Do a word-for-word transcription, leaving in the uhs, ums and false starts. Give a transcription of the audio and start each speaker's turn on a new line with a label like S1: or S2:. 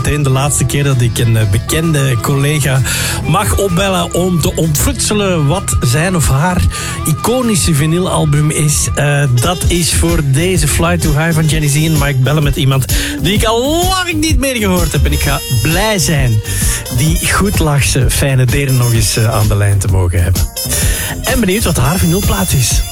S1: De laatste keer dat ik een bekende collega mag opbellen om te ontfutselen wat zijn of haar iconische vinylalbum is. Uh, dat is voor deze Fly Too High van Jenny Zien. Maar ik bellen met iemand die ik al lang niet meer gehoord heb. En ik ga blij zijn die goedlachse fijne deren nog eens aan de lijn te mogen hebben. En benieuwd wat haar vinylplaat is.